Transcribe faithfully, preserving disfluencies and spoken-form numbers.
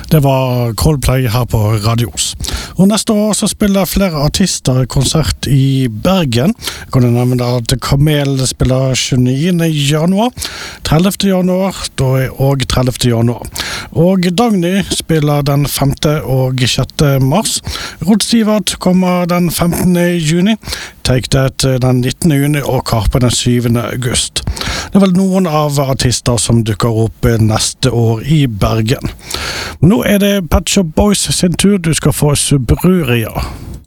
Det var Coldplay her på Radios. Og neste år så spiller flere artister konsert i Bergen. Jeg kan nevne at Kamel spiller tjueniende januar, tredivte januar og tredivte januar. Og Dagny spiller den femte og sjette mars. Rod Stewart kommer den femtende juni, Take That den nittende juni og Karpe den syvende august. Det er vel noen av artister som dukker opp neste år i Bergen. Nå er det Pet Shop Boys sin tur, du skal få Subruria.